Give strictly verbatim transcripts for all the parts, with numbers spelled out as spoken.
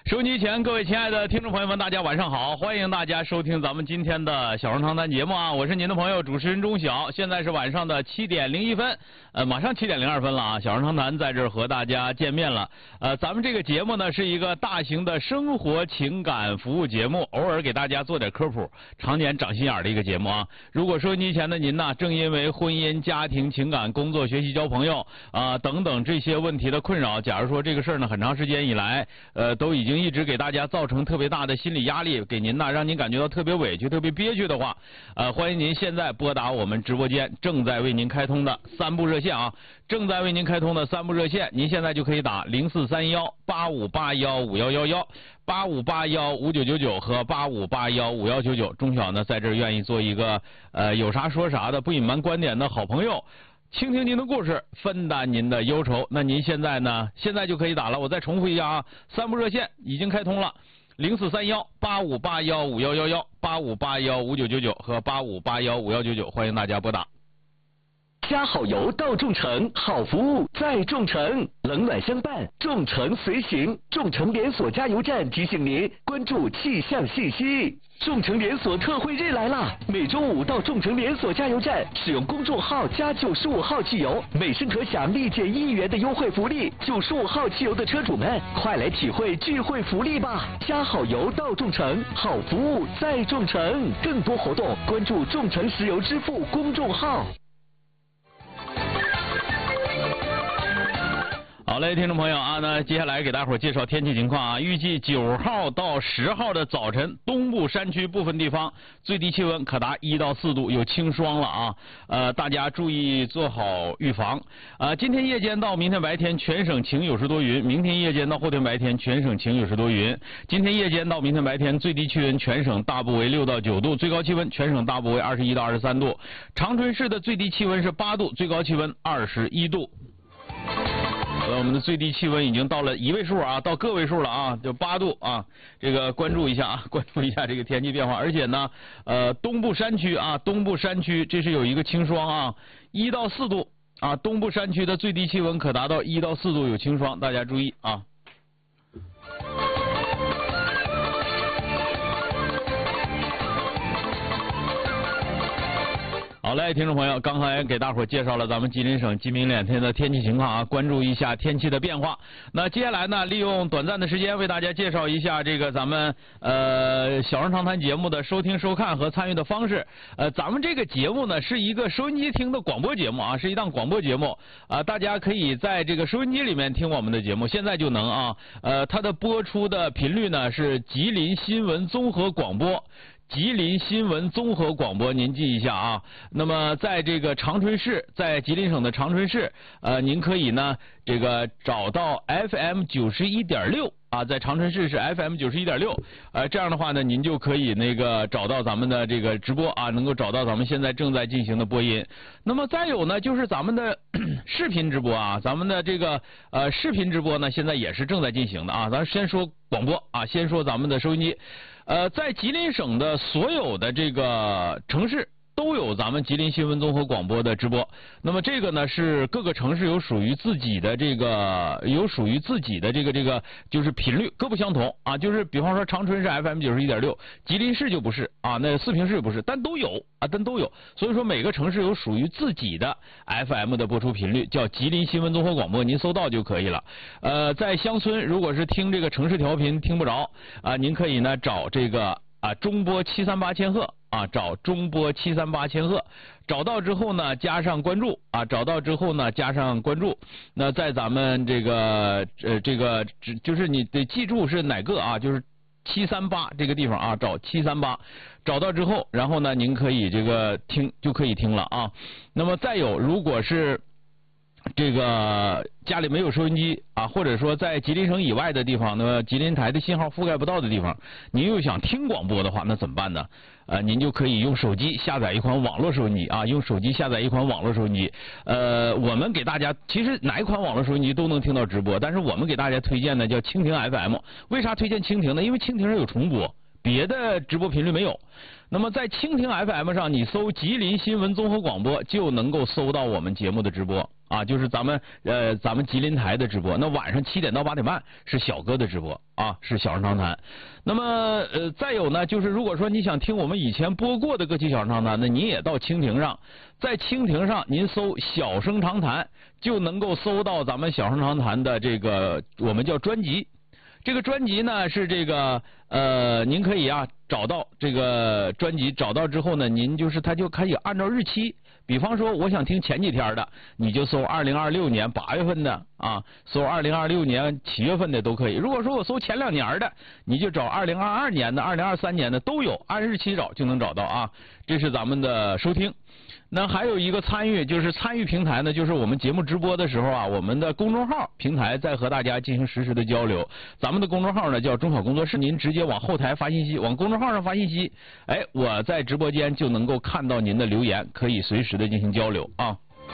收音机前各位亲爱的听众朋友们，大家晚上好！欢迎大家收听咱们今天的小声长谈节目啊，我是您的朋友主持人钟晓。现在是晚上的七点零一分，呃，马上七点零二分了啊！小声长谈在这儿和大家见面了。呃，咱们这个节目呢是一个大型的生活情感服务节目，偶尔给大家做点科普，常年长心眼的一个节目啊。如果收音机前的您呢，正因为婚姻、家庭、情感、工作、学习、交朋友啊、呃、等等这些问题的困扰，假如说这个事儿呢很长时间以来，呃，都已经一直给大家造成特别大的心理压力，给您呢让您感觉到特别委屈、特别憋屈的话，呃，欢迎您现在拨打我们直播间正在为您开通的三部热线啊，正在为您开通的三部热线，您现在就可以打零四三幺八五八幺五幺幺幺、八五八幺五九九九和八五八幺五幺九九。钟晓呢在这儿愿意做一个呃有啥说啥的不隐瞒观点的好朋友。倾听您的故事，分担您的忧愁。那您现在呢？现在就可以打了。我再重复一下啊，三部热线已经开通了，零四三幺八五八幺五幺幺幺、八五八幺五九九九和八五八幺五幺九九，欢迎大家拨打。 加好油到众诚，好服务在众诚，冷暖相伴，众诚随行。众诚连锁加油站提醒您关注气象信息。众诚连锁特惠日来啦！每周五到众诚连锁加油站使用公众号加九十五号汽油，每升可享立减一元的优惠福利。九十五号汽油的车主们，快来体会聚会福利吧！加好油到众诚，好服务在众诚。更多活动关注众诚石油支付公众号。 好嘞，听众朋友啊，那接下来给大伙儿介绍天气情况啊。预计九号到十号的早晨，东部山区部分地方最低气温可达一到四度，有轻霜了啊。呃，大家注意做好预防。呃，今天夜间到明天白天全省晴有时多云，明天夜间到后天白天全省晴有时多云。今天夜间到明天白天最低气温全省大部为六到九度，最高气温全省大部为二十一到二十三度。长春市的最低气温是八度，最高气温二十一度。呃，我们的最低气温已经到了一位数啊，到个位数了啊，就八度啊。这个关注一下啊，关注一下这个天气变化。而且呢，呃，东部山区啊，东部山区这是有一个轻霜啊，一到四度啊，东部山区的最低气温可达到一到四度，有轻霜，大家注意啊。好嘞，听众朋友，刚才给大伙介绍了咱们吉林省今明两天的天气情况啊，关注一下天气的变化。那接下来呢，利用短暂的时间为大家介绍一下这个咱们呃小声长谈节目的收听、收看和参与的方式。呃，咱们这个节目呢是一个收音机听的广播节目啊，是一档广播节目啊，大家可以在这个收音机里面听我们的节目，现在就能啊。呃，它的播出的频率呢是吉林新闻综合广播。吉林新闻综合广播，您记一下啊。那么在这个长春市，在吉林省的长春市，呃，您可以呢这个找到 F M 九十一点六啊，在长春市是 F M 九十一点六，呃，这样的话呢，您就可以那个找到咱们的这个直播啊，能够找到咱们现在正在进行的播音。那么再有呢，就是咱们的视频直播啊，咱们的这个呃视频直播呢，现在也是正在进行的啊。咱先说广播啊，先说咱们的收音机。呃，在吉林省的所有的这个城市都有咱们吉林新闻综合广播的直播。那么这个呢是各个城市有属于自己的这个有属于自己的这个这个就是频率各不相同啊。就是比方说长春是 F M 九十一点六，吉林市就不是啊，那四平市不是，但都有啊，但都有。所以说每个城市有属于自己的 F M 的播出频率，叫吉林新闻综合广播，您搜到就可以了。呃，在乡村如果是听这个城市调频听不着啊，您可以呢找这个啊中波七三八千赫。啊，找中波七三八千赫，找到之后呢，加上关注啊，找到之后呢，加上关注。那在咱们这个呃这个就是你得记住是哪个啊，就是七三八这个地方啊，找七三八，找到之后，然后呢，您可以这个听就可以听了啊。那么再有，如果是这个家里没有收音机啊，或者说在吉林省以外的地方，那么吉林台的信号覆盖不到的地方，您又想听广播的话，那怎么办呢？呃，您就可以用手机下载一款网络收音机啊，用手机下载一款网络收音机。呃，我们给大家其实哪一款网络收音机都能听到直播，但是我们给大家推荐的叫蜻蜓 F M。为啥推荐蜻蜓呢？因为蜻蜓上有重播，别的直播频率没有。那么在蜻蜓 F M 上，你搜吉林新闻综合广播就能够搜到我们节目的直播啊，就是咱们呃咱们吉林台的直播。那晚上七点到八点半是小哥的直播啊，是小声长谈。那么呃再有呢，就是如果说你想听我们以前播过的歌曲小声长谈，那您也到蜻蜓上，在蜻蜓上您搜小声长谈，就能够搜到咱们小声长谈的这个我们叫专辑。这个专辑呢是这个呃，您可以啊找到这个专辑，找到之后呢，您就是它就可以按照日期，比方说我想听前几天的，你就搜二零二六年八月份的啊，搜二零二六年七月份的都可以。如果说我搜前两年的，你就找二零二二年的、二零二三年的都有，按日期找就能找到啊。这是咱们的收听。那还有一个参与，就是参与平台呢，就是我们节目直播的时候啊，我们的公众号平台在和大家进行实时的交流。咱们的公众号呢叫中小工作室，您直接往后台发信息，往公众号上发信息，哎，我在直播间就能够看到您的留言，可以随时的进行交流啊。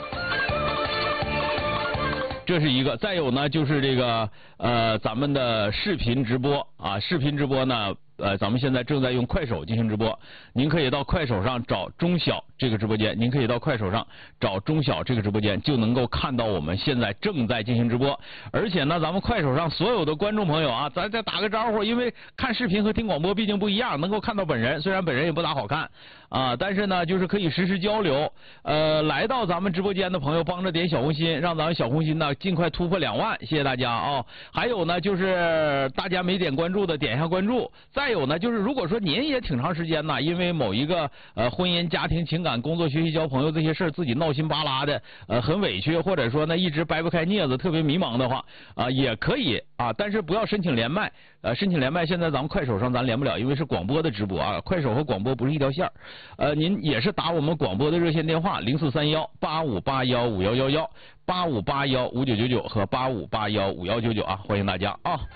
这是一个，再有呢就是这个呃咱们的视频直播啊，视频直播呢。呃，咱们现在正在用快手进行直播，您可以到快手上找中小这个直播间，您可以到快手上找中小这个直播间，就能够看到我们现在正在进行直播。而且呢，咱们快手上所有的观众朋友啊，咱再打个招呼，因为看视频和听广播毕竟不一样，能够看到本人，虽然本人也不咋好看啊，但是呢，就是可以实时交流。呃，来到咱们直播间的朋友，帮着点小红心，让咱们小红心呢尽快突破两万，谢谢大家啊、哦！还有呢，就是大家没点关注的，点一下关注。再有呢，就是如果说您也挺长时间呢，因为某一个呃婚姻、家庭、情感、工作、学习、交朋友这些事儿，自己闹心巴拉的，呃很委屈，或者说呢一直掰不开镊子，特别迷茫的话啊、呃，也可以啊，但是不要申请连麦，呃申请连麦现在咱们快手上咱连不了，因为是广播的直播啊，快手和广播不是一条线儿，呃您也是打我们广播的热线电话零四三幺八五八幺五幺幺幺八五八幺五九九九和八五八幺五幺九九啊，欢迎大家啊。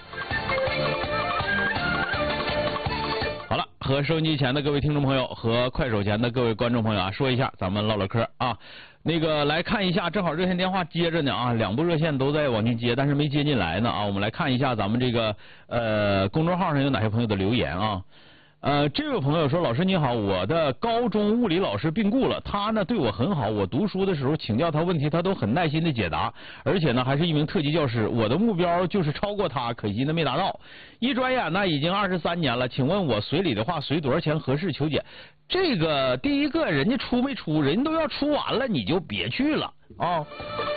好了，和收音机前的各位听众朋友和快手前的各位观众朋友啊，说一下，咱们唠唠嗑啊。那个来看一下，正好热线电话接着呢啊，两部热线都在往进接，但是没接进来呢啊。我们来看一下咱们这个呃公众号上有哪些朋友的留言啊。呃，这位朋友说，老师你好，我的高中物理老师病故了，他呢对我很好，我读书的时候请教他问题，他都很耐心的解答，而且呢还是一名特级教师，我的目标就是超过他，可惜呢没达到。一转眼呢已经二十三年了，请问我随礼的话随多少钱合适？求解。这个第一个人家出没出，人都要出完了，你就别去了啊。